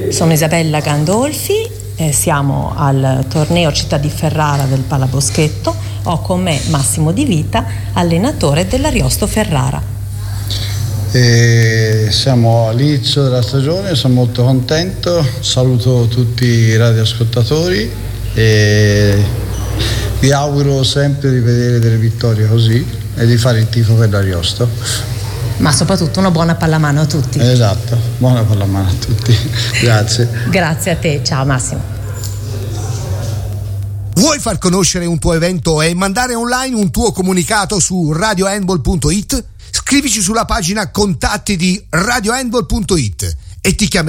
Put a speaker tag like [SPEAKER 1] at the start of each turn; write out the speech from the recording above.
[SPEAKER 1] Sono Isabella Gandolfi, siamo al torneo Città di Ferrara del Palaboschetto. Ho con me Massimo Di Vita, allenatore dell'Ariosto Ferrara.
[SPEAKER 2] Siamo all'inizio della stagione, sono molto contento, saluto tutti i radioascoltatori e vi auguro sempre di vedere delle vittorie così e di fare il tifo per l'Ariosto.
[SPEAKER 1] Ma soprattutto una buona pallamano a tutti.
[SPEAKER 2] Esatto, buona pallamano a tutti. Grazie.
[SPEAKER 1] Grazie a te, ciao Massimo.
[SPEAKER 3] Vuoi far conoscere un tuo evento e mandare online un tuo comunicato su radiohandball.it? Scrivici sulla pagina contatti di radiohandball.it e ti chiameremo